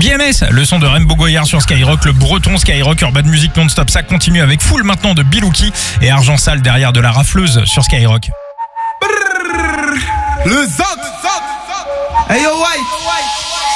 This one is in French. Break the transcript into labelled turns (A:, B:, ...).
A: BMS, le son de Rainbow Goyard sur Skyrock, le breton Skyrock Urban Music non-stop. Ça continue avec Full maintenant de Bilouki et Argent Sale derrière de la rafleuse sur Skyrock.
B: Le Zot. Hey yo, White.